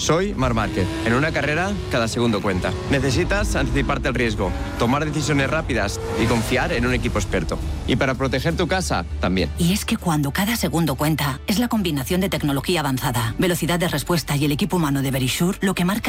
Soy Marc Márquez. En una carrera, cada segundo cuenta. Necesitas anticiparte al riesgo, tomar decisiones rápidas y confiar en un equipo experto. Y para proteger tu casa, también. Y es que cuando cada segundo cuenta, es la combinación de tecnología avanzada, velocidad de respuesta y el equipo humano de Verisure lo que marca